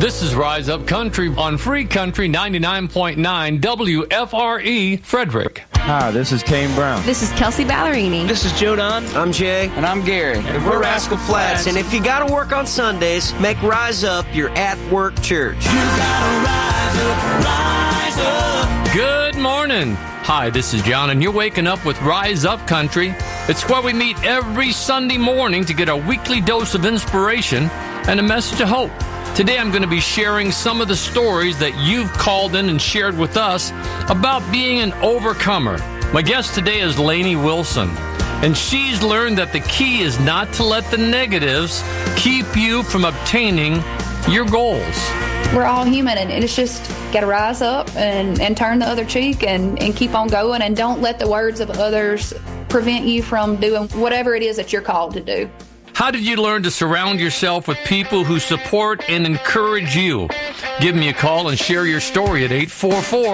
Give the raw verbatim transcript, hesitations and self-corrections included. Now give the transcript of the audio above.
This is Rise Up Country on Free Country ninety-nine point nine W F R E, Frederick. Hi, this is Kane Brown. This is Kelsey Ballerini. This is Joe Don. I'm Jay. And I'm Gary. And we're Rascal Flats. And if you got to work on Sundays, make Rise Up your at-work church. You gotta rise up, rise up. Good morning. Hi, this is John, and you're waking up with Rise Up Country. It's where we meet every Sunday morning to get a weekly dose of inspiration and a message of hope. Today I'm going to be sharing some of the stories that you've called in and shared with us about being an overcomer. My guest today is Lainey Wilson, and she's learned that the key is not to let the negatives keep you from obtaining your goals. We're all human, and it's just got to rise up and, and turn the other cheek and, and keep on going, and don't let the words of others prevent you from doing whatever it is that you're called to do. How did you learn to surround yourself with people who support and encourage you? Give me a call and share your story at eight four four